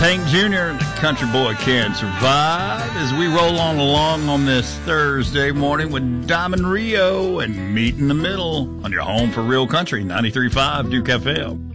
Hank Jr. and the Country Boy Can't Survive as we roll on along on this Thursday morning with Diamond Rio and Meet in the Middle on your home for real country, 93.5 Duke FM.